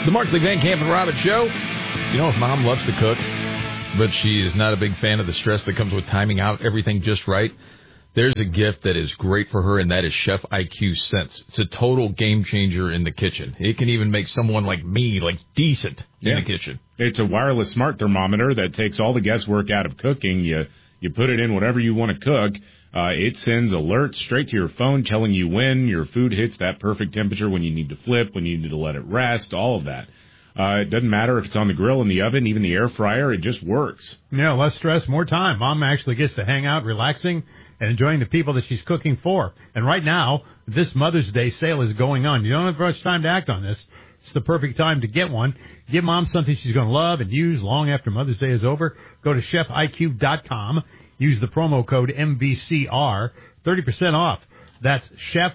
The Markley, Van Camp, and Robbins Show. You know, if Mom loves to cook, but she is not a big fan of the stress that comes with timing out everything just right, there's a gift that is great for her, and that is Chef IQ Sense. It's a total game changer in the kitchen. It can even make someone like me, decent in the kitchen. It's a wireless smart thermometer that takes all the guesswork out of cooking. You put it in whatever you want to cook. It sends alerts straight to your phone telling you when your food hits that perfect temperature, when you need to flip, when you need to let it rest, all of that. It doesn't matter if it's on the grill, in the oven, even the air fryer. It just works. Yeah, less stress, more time. Mom actually gets to hang out, relaxing, and enjoying the people that she's cooking for. And right now, this Mother's Day sale is going on. You don't have much time to act on this. It's the perfect time to get one. Give Mom something she's going to love and use long after Mother's Day is over. Go to ChefIQ.com. Use the promo code MVCR, 30% off. That's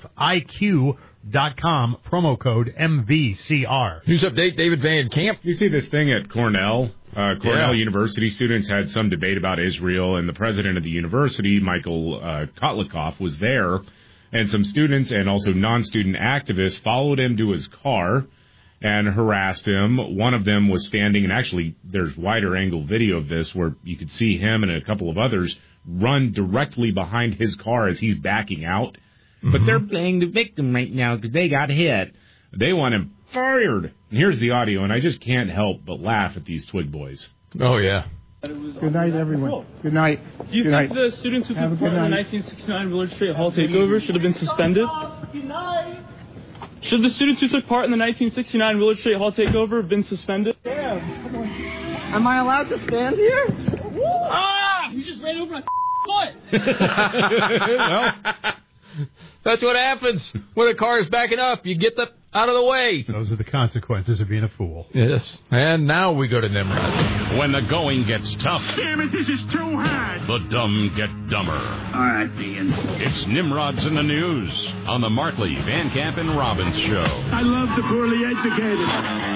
ChefIQ.com, promo code MVCR. News update, David Van Camp. You see this thing at Cornell? Cornell University students had some debate about Israel, and the president of the university, Michael Kotlikoff, was there. And some students and also non-student activists followed him to his car and harassed him. One of them was standing, and actually there's wider angle video of this where you could see him and a couple of others run directly behind his car as he's backing out. Mm-hmm. But they're playing the victim right now because they got hit. They want him fired. And here's the audio, and I just can't help but laugh at these Twig boys. Oh, yeah. Good night, everyone. Good night. Do you think the students who took part in the 1969 Willard Street Hall takeover should have been suspended? Good night. Should the students who took part in the 1969 Willard Street Hall takeover have been suspended? Damn. Am I allowed to stand here? Ah! You just ran over my foot! Well, that's what happens when a car is backing up. You get out of the way. Those are the consequences of being a fool. Yes. And now we go to Nimrod. When the going gets tough. Damn it, this is too hard. The dumb get dumber. All right, Ian. It's Nimrod's in the News on the Markley, Van Camp, and Robbins Show. I love the poorly educated.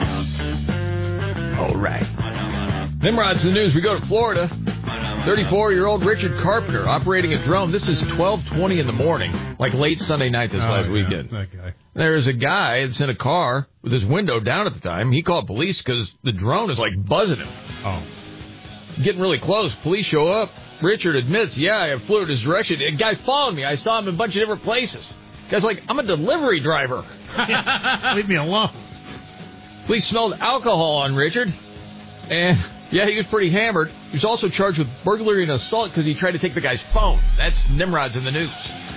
All right. Nimrod's in the News. We go to Florida. 34-year-old Richard Carpenter operating a drone. This is 12:20 in the morning, like late Sunday night this last weekend. Okay. There's a guy that's in a car with his window down at the time. He called police because the drone is buzzing him. Oh. Getting really close. Police show up. Richard admits, I flew in his direction. The guy's following me. I saw him in a bunch of different places. Guy's like, I'm a delivery driver. Leave me alone. Police smelled alcohol on Richard. And, he was pretty hammered. He was also charged with burglary and assault because he tried to take the guy's phone. That's Nimrod's in the News.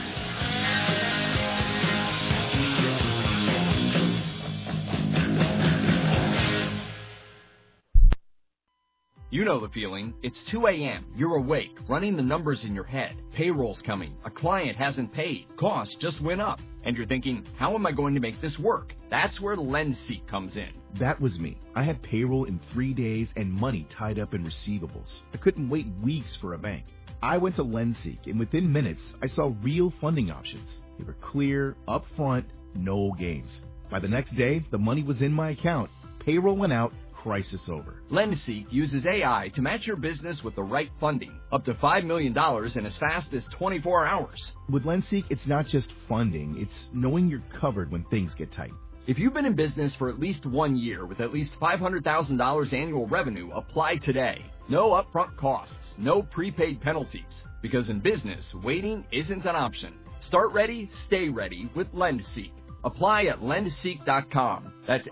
You know the feeling. It's 2 a.m. You're awake, running the numbers in your head. Payroll's coming. A client hasn't paid. Costs just went up. And you're thinking, how am I going to make this work? That's where LendSeek comes in. That was me. I had payroll in 3 days and money tied up in receivables. I couldn't wait weeks for a bank. I went to LendSeek, and within minutes, I saw real funding options. They were clear, upfront, no games. By the next day, the money was in my account. Payroll went out. Crisis over. LendSeek uses AI to match your business with the right funding, up to $5 million in as fast as 24 hours. With LendSeek, it's not just funding, it's knowing you're covered when things get tight. If you've been in business for at least 1 year with at least $500,000 annual revenue, apply today. No upfront costs, no prepaid penalties, because in business, waiting isn't an option. Start ready, stay ready with LendSeek. Apply at lendseek.com. That's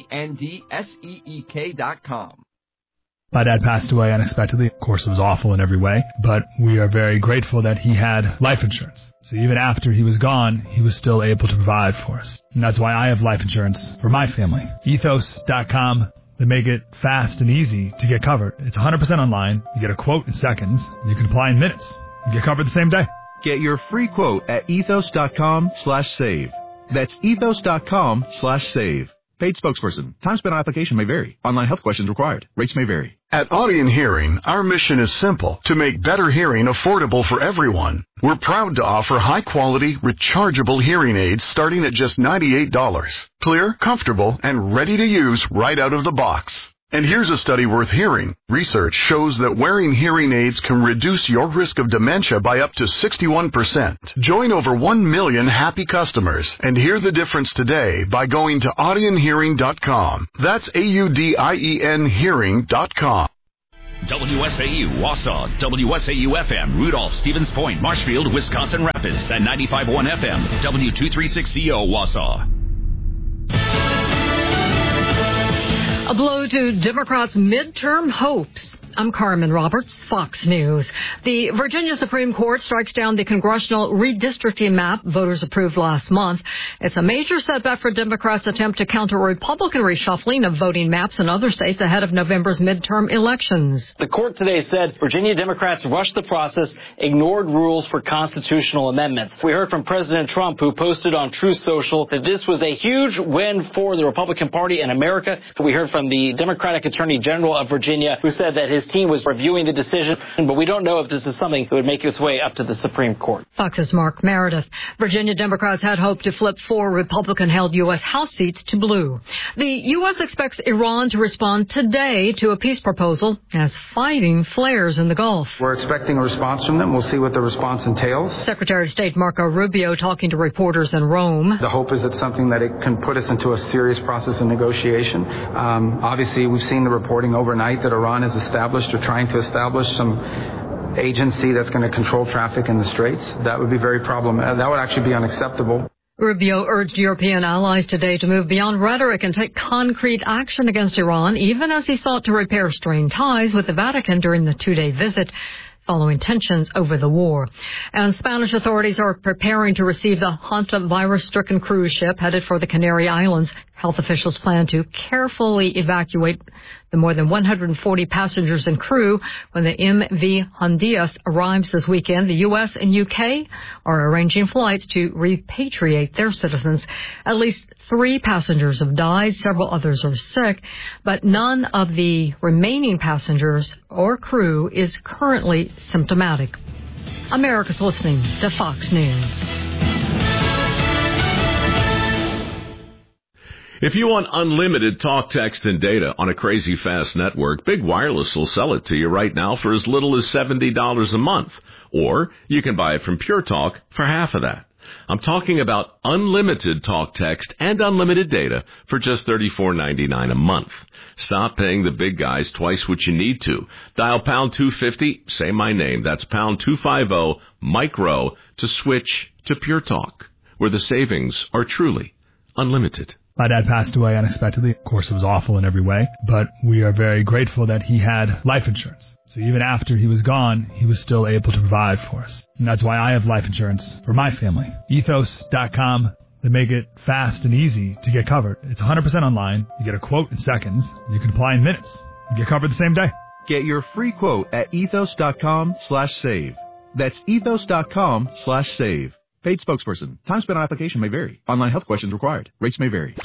LENDSEEK.com. My dad passed away unexpectedly. Of course, it was awful in every way, but we are very grateful that he had life insurance. So even after he was gone, he was still able to provide for us. And that's why I have life insurance for my family. Ethos.com. They make it fast and easy to get covered. It's 100% online. You get a quote in seconds. You can apply in minutes. You get covered the same day. Get your free quote at ethos.com/save. That's ethos.com/save. Paid spokesperson. Time spent on application may vary. Online health questions required. Rates may vary. At Audion Hearing, our mission is simple: to make better hearing affordable for everyone. We're proud to offer high-quality, rechargeable hearing aids starting at just $98. Clear, comfortable, and ready to use right out of the box. And here's a study worth hearing. Research shows that wearing hearing aids can reduce your risk of dementia by up to 61%. Join over 1 million happy customers and hear the difference today by going to audionhearing.com. That's AUDIEN hearing.com. WSAU, Wausau, WSAU-FM, Rudolph, Stevens Point, Marshfield, Wisconsin Rapids, and 95.1 FM, W236CO, Wausau. A blow to Democrats' midterm hopes. I'm Carmen Roberts, Fox News. The Virginia Supreme Court strikes down the congressional redistricting map voters approved last month. It's a major setback for Democrats' attempt to counter Republican reshuffling of voting maps in other states ahead of November's midterm elections. The court today said Virginia Democrats rushed the process, ignored rules for constitutional amendments. We heard from President Trump, who posted on Truth Social that this was a huge win for the Republican Party in America. We heard from the Democratic Attorney General of Virginia, who said that his team was reviewing the decision, but we don't know if this is something that would make its way up to the Supreme Court. Fox's Mark Meredith. Virginia Democrats had hoped to flip 4 Republican-held U.S. House seats to blue. The U.S. expects Iran to respond today to a peace proposal as fighting flares in the Gulf. We're expecting a response from them. We'll see what the response entails. Secretary of State Marco Rubio talking to reporters in Rome. The hope is it's something that it can put us into a serious process of negotiation. Obviously, we've seen the reporting overnight that Iran has established or trying to establish some agency that's going to control traffic in the Straits. That would be very problematic. That would actually be unacceptable. Rubio urged European allies today to move beyond rhetoric and take concrete action against Iran, even as he sought to repair strained ties with the Vatican during the 2-day visit following tensions over the war. And Spanish authorities are preparing to receive the Hanta virus-stricken cruise ship headed for the Canary Islands. Health officials plan to carefully evacuate the more than 140 passengers and crew when the MV Hondias arrives this weekend. The U.S. and U.K. are arranging flights to repatriate their citizens. At least 3 passengers have died. Several others are sick, but none of the remaining passengers or crew is currently symptomatic. America's listening to Fox News. If you want unlimited talk, text, and data on a crazy fast network, Big Wireless will sell it to you right now for as little as $70 a month. Or you can buy it from Pure Talk for half of that. I'm talking about unlimited talk, text, and unlimited data for just $34.99 a month. Stop paying the big guys twice what you need to. Dial pound 250, say my name. That's pound 250 micro to switch to Pure Talk, where the savings are truly unlimited. My dad passed away unexpectedly. Of course, it was awful in every way, but we are very grateful that he had life insurance. So even after he was gone, he was still able to provide for us. And that's why I have life insurance for my family. Ethos.com. They make it fast and easy to get covered. It's 100% online. You get a quote in seconds. You can apply in minutes. You get covered the same day. Get your free quote at ethos.com/save. That's ethos.com/save. Paid spokesperson. Time spent on application may vary. Online health questions required. Rates may vary.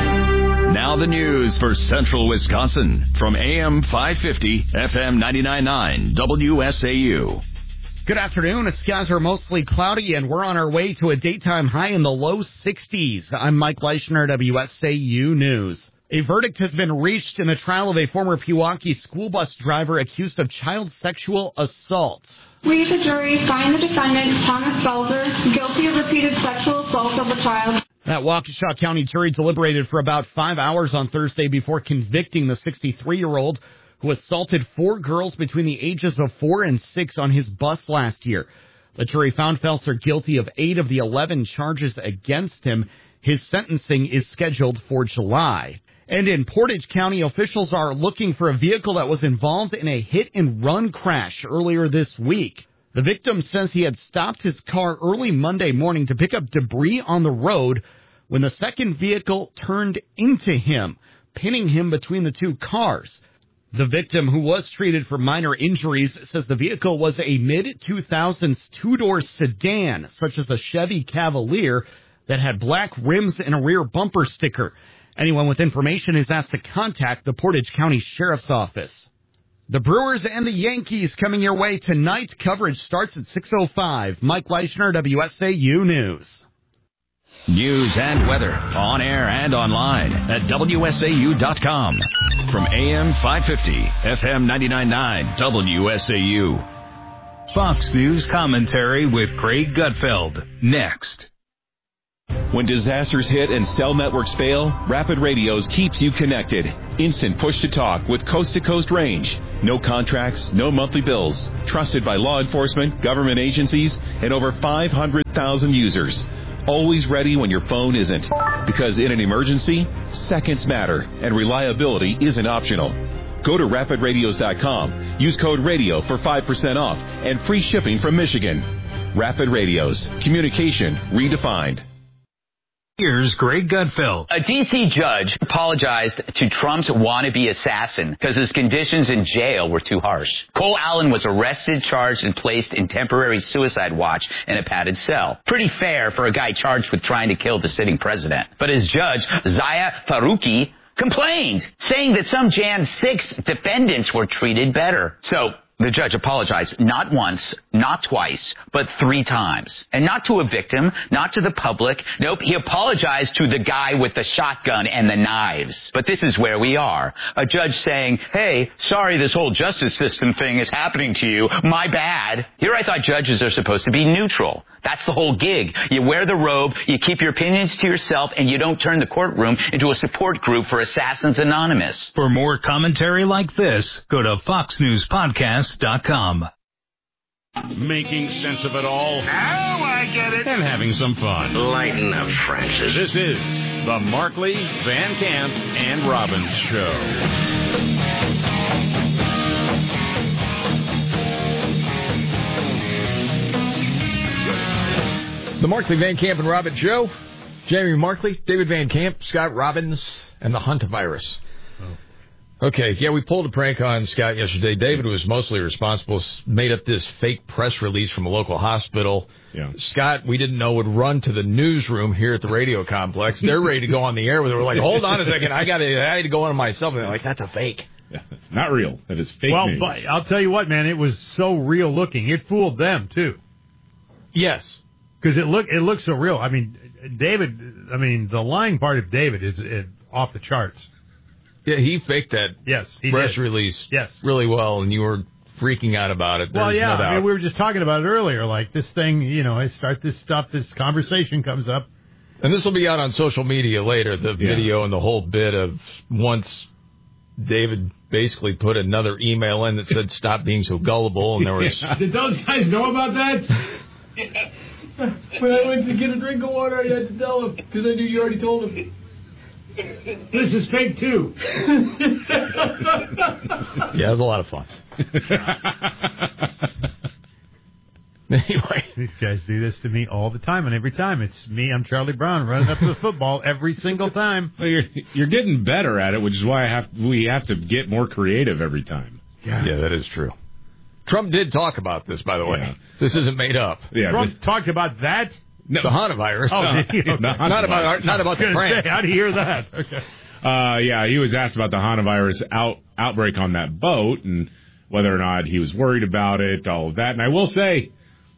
Now the news for Central Wisconsin from AM 550, FM 99.9, WSAU. Good afternoon. Skies are mostly cloudy, and we're on our way to a daytime high in the low 60s. I'm Mike Leischner, WSAU News. A verdict has been reached in the trial of a former Pewaukee school bus driver accused of child sexual assault. We, the jury, find the defendant, Thomas Belzer, guilty of repeated sexual assault of a child. That Waukesha County jury deliberated for about 5 hours on Thursday before convicting the 63-year-old who assaulted 4 girls between the ages of 4 and 6 on his bus last year. The jury found Felser guilty of 8 of the 11 charges against him. His sentencing is scheduled for July. And in Portage County, officials are looking for a vehicle that was involved in a hit-and-run crash earlier this week. The victim says he had stopped his car early Monday morning to pick up debris on the road when the second vehicle turned into him, pinning him between the 2 cars. The victim, who was treated for minor injuries, says the vehicle was a mid-2000s 2-door sedan, such as a Chevy Cavalier, that had black rims and a rear bumper sticker. Anyone with information is asked to contact the Portage County Sheriff's Office. The Brewers and the Yankees coming your way tonight. Coverage starts at 6:05. Mike Leischner, WSAU News. News and weather on air and online at WSAU.com. From AM 550, FM 99.9, WSAU. Fox News commentary with Craig Gutfeld. Next. When disasters hit and cell networks fail, Rapid Radios keeps you connected. Instant push-to-talk with coast-to-coast range. No contracts, no monthly bills. Trusted by law enforcement, government agencies, and over 500,000 users. Always ready when your phone isn't. Because in an emergency, seconds matter, and reliability isn't optional. Go to rapidradios.com. Use code RADIO for 5% off and free shipping from Michigan. Rapid Radios. Communication redefined. Here's Greg Gutfeld. A D.C. judge apologized to Trump's wannabe assassin because his conditions in jail were too harsh. Cole Allen was arrested, charged, and placed in temporary suicide watch in a padded cell. Pretty fair for a guy charged with trying to kill the sitting president. But his judge, Zaya Faruqi, complained, saying that some Jan 6 defendants were treated better. So the judge apologized not once, not twice, but 3 times. And not to a victim, not to the public. Nope, he apologized to the guy with the shotgun and the knives. But this is where we are. A judge saying, hey, sorry this whole justice system thing is happening to you. My bad. Here I thought judges are supposed to be neutral. That's the whole gig. You wear the robe, you keep your opinions to yourself, and you don't turn the courtroom into a support group for Assassins Anonymous. For more commentary like this, go to foxnewspodcast.com. Making sense of it all. Now I get it. And having some fun. Lighten up, Francis. This is the Markley, Van Camp, and Robbins Show. The Markley, Van Camp, and Robbins Show. Jamie Markley, David Van Camp, Scott Robbins, and the Hantavirus. Okay, yeah, we pulled a prank on Scott yesterday. David was mostly responsible, made up this fake press release from a local hospital. Yeah. Scott, we didn't know, would run to the newsroom here at the radio complex. They're ready to go on the air with it. We're like, hold on a second, I had to go on myself. And they're like, that's a fake. Yeah, it's not real. That is fake news. Well, but I'll tell you what, man, it was so real looking. It fooled them, too. Yes. Because it looked so real. I mean, the lying part of David is off the charts. Yeah, he faked that press release really well, and you were freaking out about it. Well, yeah, no doubt. I mean, we were just talking about it earlier. Like, this thing, I start this stuff, this conversation comes up. And this will be out on social media later, the video and the whole bit of once David basically put another email in that said, stop being so gullible, and there was... Did those guys know about that? When I went to get a drink of water, I had to tell him, because I knew you already told him. This is fake, too. Yeah, it was a lot of fun. Anyway. These guys do this to me all the time, and every time it's me, I'm Charlie Brown, running up to the football every single time. Well, you're getting better at it, which is why we have to get more creative every time. Yeah, that is true. Trump did talk about this, by the way. Yeah. This isn't made up. Yeah, Trump talked about that? No. The Hantavirus. Oh, did he? Okay. Not about the prank. How do you hear that? Okay. Yeah, he was asked about the Hantavirus outbreak on that boat and whether or not he was worried about it, all of that. And I will say,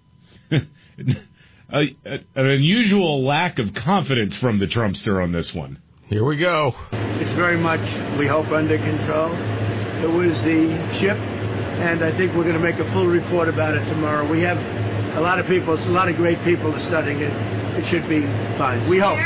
an unusual lack of confidence from the Trumpster on this one. Here we go. It's very much, we hope, under control. It was the ship, and I think we're going to make a full report about it tomorrow. We have a lot of people, a lot of great people are studying it. It should be fine. We hope.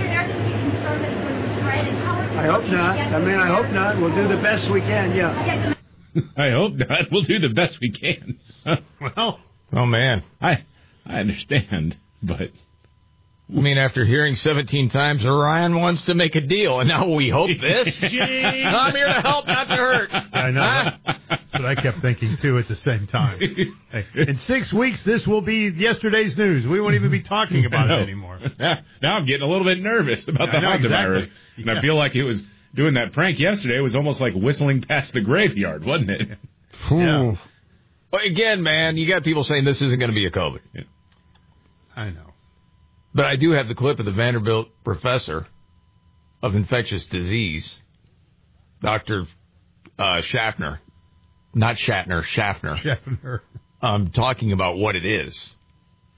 I hope not. I hope not. We'll do the best we can, yeah. I hope not. We'll do the best we can. Well, oh, man. I understand, but... I mean, after hearing 17 times, Orion wants to make a deal, and now we hope this? Jeez. I'm here to help, not to hurt. I know. That's what I kept thinking, too, at the same time. Hey, in 6 weeks, this will be yesterday's news. We won't even be talking about it anymore. Now I'm getting a little bit nervous about the Hantavirus. Exactly. And I feel like it was doing that prank yesterday. It was almost like whistling past the graveyard, wasn't it? Yeah. Well, again, man, you got people saying this isn't going to be a COVID. Yeah. I know. But I do have the clip of the Vanderbilt professor of infectious disease, Dr. Schaffner. Not Shatner, Schaffner. Schaffner. Talking about what it is.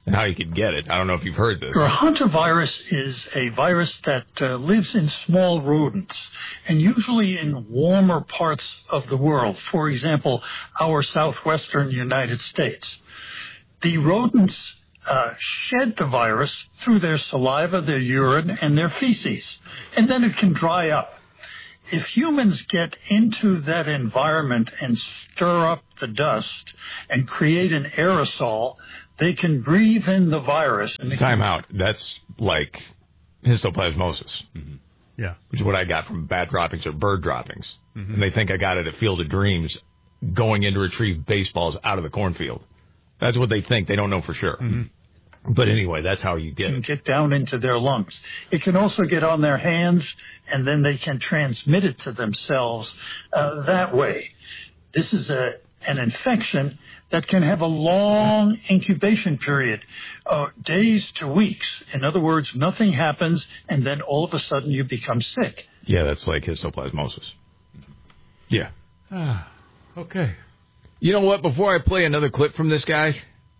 and how you could get it. I don't know if you've heard this. Hantavirus is a virus that lives in small rodents, and usually in warmer parts of the world. For example, our southwestern United States. The rodents shed the virus through their saliva, their urine, and their feces, and then it can dry up. If humans get into that environment and stir up the dust and create an aerosol, they can breathe in the virus. And Time out. That's like histoplasmosis. Mm-hmm. Yeah. Which is what I got from bat droppings or bird droppings. Mm-hmm. And they think I got it at Field of Dreams going in to retrieve baseballs out of the cornfield. That's what they think. They don't know for sure. Mm-hmm. But anyway, that's how you get it. It can get down into their lungs. It can also get on their hands, and then they can transmit it to themselves that way. This is an infection that can have a long incubation period, days to weeks. In other words, nothing happens, and then all of a sudden you become sick. Yeah, that's like histoplasmosis. Yeah. Okay. You know what? Before I play another clip from this guy,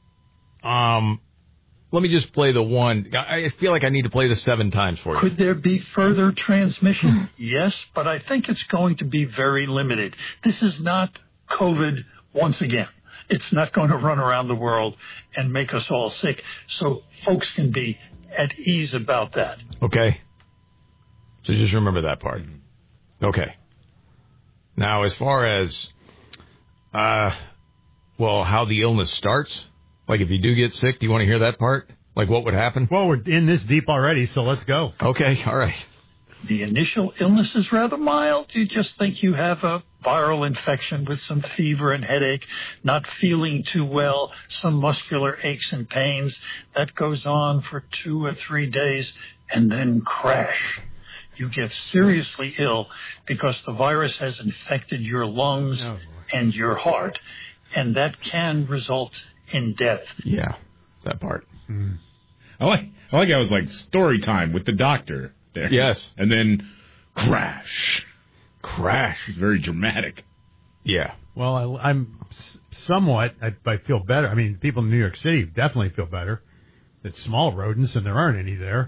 let me just play the one. I feel like I need to play this 7 times for you. Could there be further transmission? Yes, but I think it's going to be very limited. This is not COVID once again. It's not going to run around the world and make us all sick. So folks can be at ease about that. Okay. So just remember that part. Okay. Now, as far as, how the illness starts, like if you do get sick, do you want to hear that part? Like what would happen? Well, we're in this deep already, so let's go. Okay, all right. The initial illness is rather mild. You just think you have a viral infection with some fever and headache, not feeling too well, some muscular aches and pains. That goes on for 2 or 3 days, and then crash. You get seriously ill because the virus has infected your lungs and your heart, and that can result in death. Yeah, that part. Mm. I like how it was like story time with the doctor there. Yes. And then crash. It's very dramatic. Yeah. Well, I'm somewhat, I feel better. I mean, people in New York City definitely feel better. It's small rodents, and there aren't any there.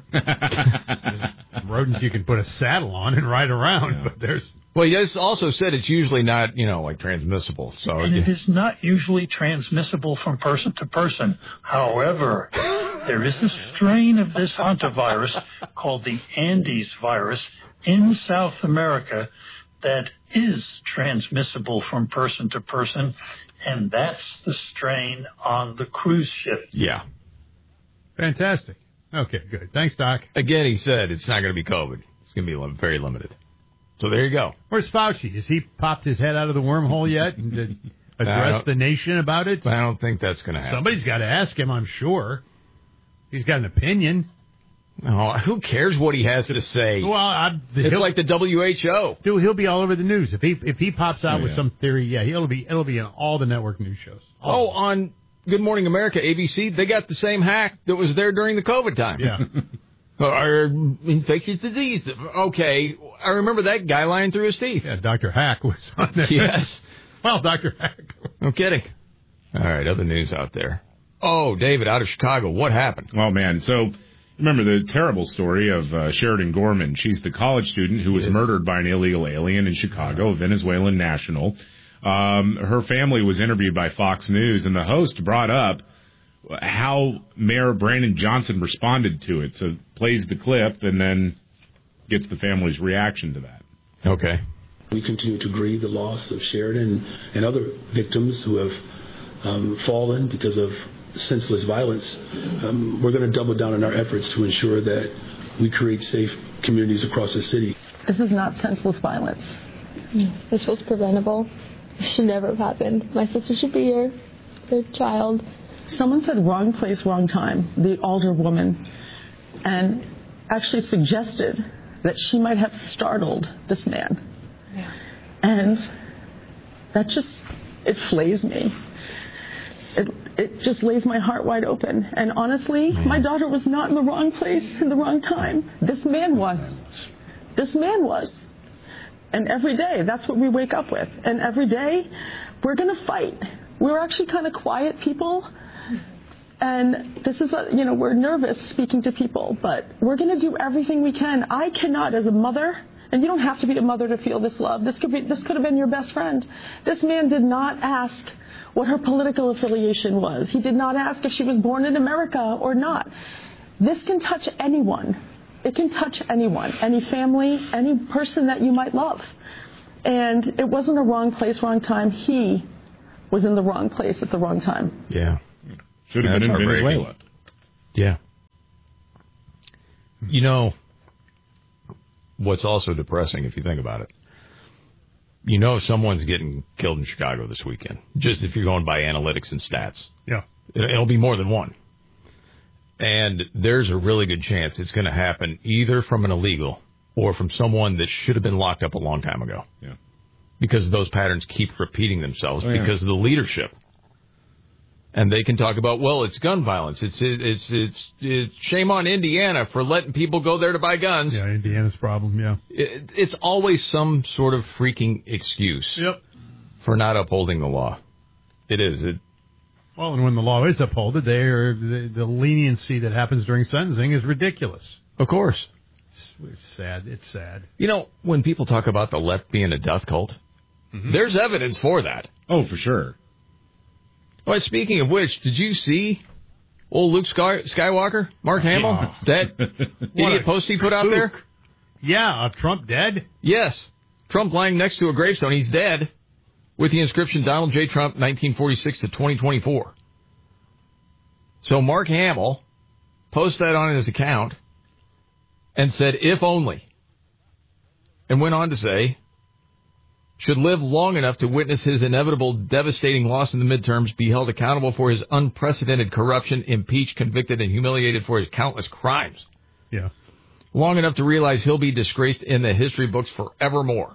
There's rodents you can put a saddle on and ride around, but there's... Well, he also said it's usually not, like transmissible. So and it is not usually transmissible from person to person. However, there is a strain of this hantavirus called the Andes virus in South America that is transmissible from person to person, and that's the strain on the cruise ship. Yeah. Fantastic. Okay, good. Thanks, Doc. Again, he said it's not going to be COVID. It's going to be very limited. So there you go. Where's Fauci? Has he popped his head out of the wormhole yet and address the nation about it? I don't think that's going to happen. Somebody's got to ask him, I'm sure. He's got an opinion. No, who cares what he has to say? Well, it's like the WHO. Dude, he'll be all over the news if he pops out with some theory. Yeah, it'll be on all the network news shows. On Good Morning America, ABC, they got the same hack that was there during the COVID time. Yeah. Or infectious disease. Okay, I remember that guy lying through his teeth. Yeah, Dr. Hack was on there. Yes. Well, Dr. Hack. No kidding. All right, other news out there. Oh, David, out of Chicago, what happened? Oh, man, so... Remember the terrible story of Sheridan Gorman. She's the college student who was murdered by an illegal alien in Chicago, a Venezuelan national. Her family was interviewed by Fox News, and the host brought up how Mayor Brandon Johnson responded to it. So plays the clip and then gets the family's reaction to that. Okay. We continue to grieve the loss of Sheridan and other victims who have fallen because of senseless violence. We're going to double down on our efforts to ensure that we create safe communities across the city. This is not senseless violence. This was preventable. This should never have happened. My sister should be here. Their child. Someone said wrong place, wrong time, the older woman, and actually suggested that she might have startled this man. Yeah. And that it flays me. It just lays my heart wide open. And honestly, my daughter was not in the wrong place in the wrong time. This man was. This man was. And every day, that's what we wake up with. And every day, we're going to fight. We're actually kind of quiet people. And this is, we're nervous speaking to people, but we're going to do everything we can. I cannot, as a mother, and you don't have to be a mother to feel this love. This could have been your best friend. This man did not ask what her political affiliation was. He did not ask if she was born in America or not. This can touch anyone. It can touch anyone, any family, any person that you might love. And it wasn't a wrong place, wrong time. He was in the wrong place at the wrong time. Yeah. Should have been in Venezuela. Yeah. What's also depressing, if you think about it, someone's getting killed in Chicago this weekend, just if you're going by analytics and stats. Yeah. It'll be more than one. And there's a really good chance it's going to happen either from an illegal or from someone that should have been locked up a long time ago. Yeah. Because those patterns keep repeating themselves because of the leadership. And they can talk about, well, it's gun violence. It's shame on Indiana for letting people go there to buy guns. Yeah, Indiana's problem, yeah. It's always some sort of freaking excuse for not upholding the law. It is. Well, and when the law is upheld, the leniency that happens during sentencing is ridiculous. Of course. It's sad. It's sad. When people talk about the left being a death cult, there's evidence for that. Oh, for sure. Well, speaking of which, did you see old Luke Skywalker, Mark Hamill, that idiot post he put out there? Yeah, Trump dead? Yes. Trump lying next to a gravestone. He's dead with the inscription Donald J. Trump, 1946 to 2024. So Mark Hamill posted that on his account and said, if only, and went on to say, should live long enough to witness his inevitable devastating loss in the midterms, be held accountable for his unprecedented corruption, impeached, convicted, and humiliated for his countless crimes. Yeah. Long enough to realize he'll be disgraced in the history books forevermore.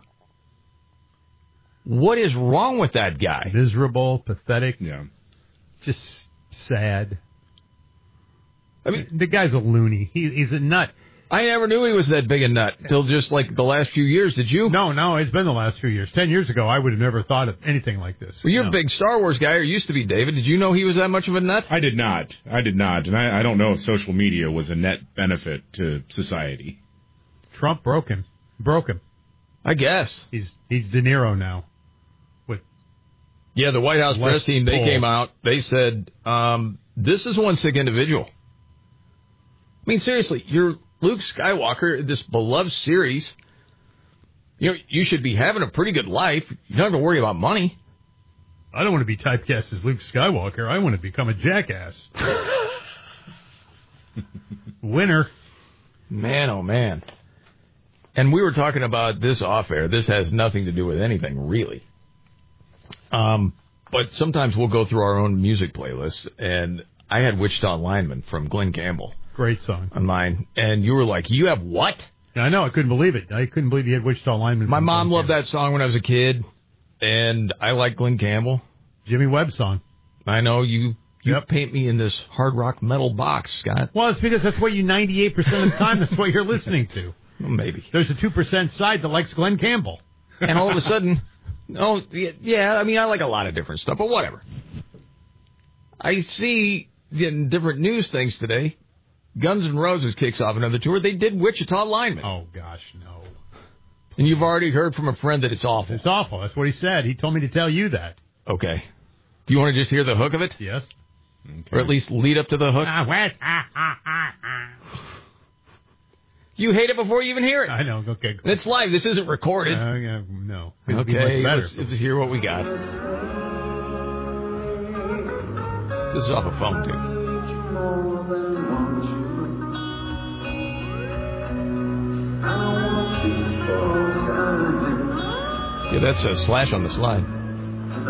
What is wrong with that guy? Miserable, pathetic. Yeah. Just sad. I mean, the guy's a loony. He's a nut. I never knew he was that big a nut till just like the last few years. Did you? No, it's been the last few years. 10 years ago, I would have never thought of anything like this. Well, you're a big Star Wars guy, or used to be, David. Did you know he was that much of a nut? I did not. And I don't know if social media was a net benefit to society. Trump broke him. I guess. He's De Niro now. Yeah, the White House press team, they came out. They said, this is one sick individual. I mean, seriously, you're Luke Skywalker, this beloved series. You should be having a pretty good life. You don't have to worry about money. I don't want to be typecast as Luke Skywalker. I want to become a jackass. Winner. Man, oh, man. And we were talking about this off air. This has nothing to do with anything, really. But sometimes we'll go through our own music playlists, and I had Wichita Lineman from Glenn Campbell. Great song. On mine. And you were like, you have what? I know. I couldn't believe it. I couldn't believe you had Wichita Lineman. My mom loved that song when I was a kid, and I like Glenn Campbell. Jimmy Webb song. I know. You paint me in this hard rock metal box, Scott. Well, it's because that's what you 98% of the time, that's what you're listening to. Well, maybe. There's a 2% side that likes Glenn Campbell. And all of a sudden, I mean, I like a lot of different stuff, but whatever. I see in different news things today, Guns N' Roses kicks off another tour. They did Wichita Lineman. Oh, gosh, no. And you've already heard from a friend that it's awful. It's awful. That's what he said. He told me to tell you that. Okay. Do you want to just hear the hook of it? Yes. Okay. Or at least lead up to the hook? You hate it before you even hear it. I know. Okay. Cool. It's live. This isn't recorded. No. Okay. Let's hear what we got. This is off a phone, too. Yeah, that's a Slash on the Slide.